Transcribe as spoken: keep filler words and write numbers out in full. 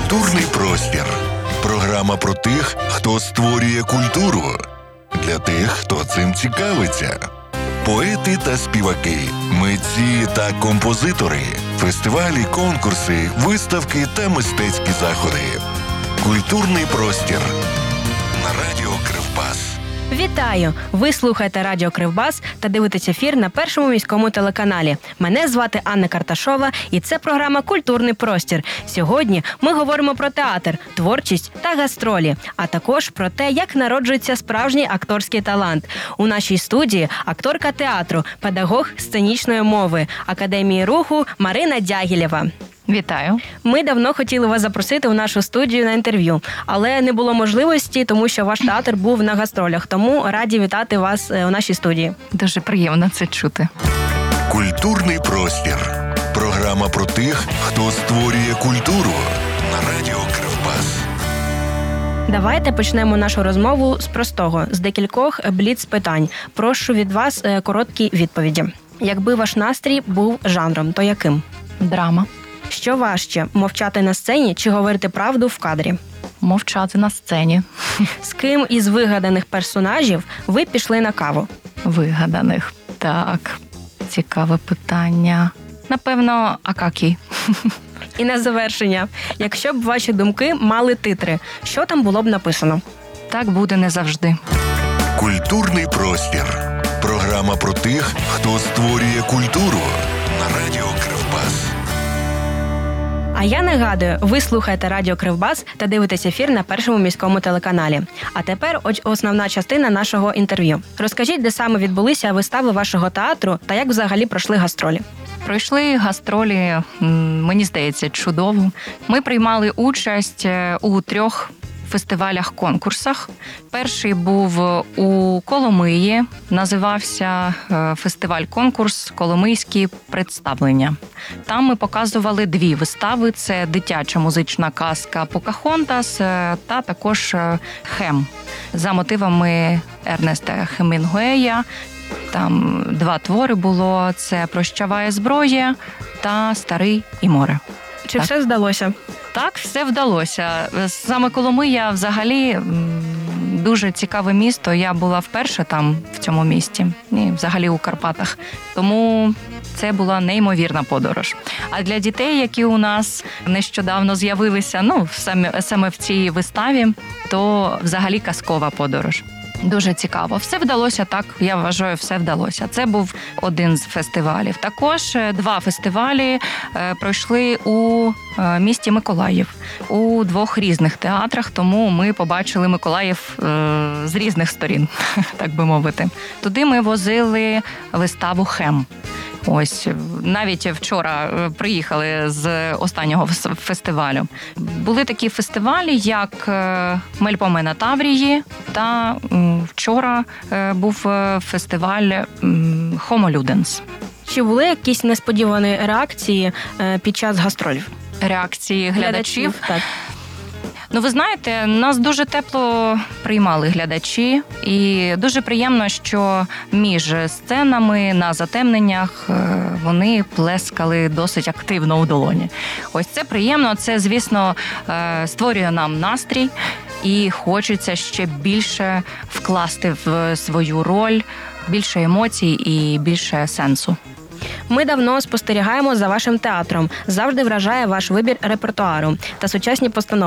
Культурний простір. Програма про тих, хто створює культуру. Для тих, хто цим цікавиться. Поети та співаки, митці та композитори, фестивалі, конкурси, виставки та мистецькі заходи. Культурний простір. На радіо Кривбас. Вітаю! Ви слухаєте Радіо Кривбас та дивитесь ефір на Першому міському телеканалі. Мене звати Анна Карташова і це програма «Культурний простір». Сьогодні ми говоримо про театр, творчість та гастролі, а також про те, як народжується справжній акторський талант. У нашій студії акторка театру, педагог сценічної мови, Академії руху Марина Дягілєва. Вітаю. Ми давно хотіли вас запросити у нашу студію на інтерв'ю, але не було можливості, тому що ваш театр був на гастролях. Тому раді вітати вас у нашій студії. Дуже приємно це чути. Культурний простір. Програма про тих, хто створює культуру. На радіо Кривбас. Давайте почнемо нашу розмову з простого, з декількох бліц-питань. Прошу від вас короткі відповіді. Якби ваш настрій був жанром, то яким? Драма. Що важче – мовчати на сцені чи говорити правду в кадрі? Мовчати на сцені. З ким із вигаданих персонажів ви пішли на каву? Вигаданих. Так, цікаве питання. Напевно, Акакій. І на завершення. Якщо б ваші думки мали титри, що там було б написано? Так буде не завжди. Культурний простір. Програма про тих, хто створює культуру. На радіо Кривбас. А я нагадую, ви слухаєте Радіо Кривбас та дивитесь ефір на Першому міському телеканалі. А тепер ось основна частина нашого інтерв'ю. Розкажіть, де саме відбулися вистави вашого театру та як взагалі пройшли гастролі? Пройшли гастролі, мені здається, чудово. Ми приймали участь у трьох фестивалях-конкурсах. Перший був у Коломиї, називався фестиваль-конкурс «Коломийські представлення». Там ми показували дві вистави. Це дитяча музична казка «Покахонтас» та також «Хем» за мотивами Ернеста Хемінгуея. Там два твори було – це «Прощаває зброя» та «Старий і море». Чи так. все здалося? Так, все вдалося. Саме Коломия взагалі дуже цікаве місто. Я була вперше там, в цьому місті, і взагалі у Карпатах. Тому це була неймовірна подорож. А для дітей, які у нас нещодавно з'явилися, ну, саме, саме в цій виставі, то взагалі казкова подорож. Дуже цікаво. Все вдалося так, я вважаю, все вдалося. Це був один з фестивалів. Також два фестивалі пройшли у місті Миколаїв, у двох різних театрах, тому ми побачили Миколаїв з різних сторін, так би мовити. Туди ми возили виставу «Хем». Ось, навіть вчора приїхали з останнього фестивалю. Були такі фестивалі, як «Мельпоме на Таврії», та вчора був фестиваль «Homo Ludens». Чи були якісь несподівані реакції під час гастролів? Реакції глядачів? глядачів так. Ну, ви знаєте, нас дуже тепло приймали глядачі, і дуже приємно, що між сценами на затемненнях вони плескали досить активно у долоні. Ось це приємно, це, звісно, створює нам настрій, і хочеться ще більше вкласти в свою роль, більше емоцій і більше сенсу. Ми давно спостерігаємо за вашим театром. Завжди вражає ваш вибір репертуару та сучасні постановки.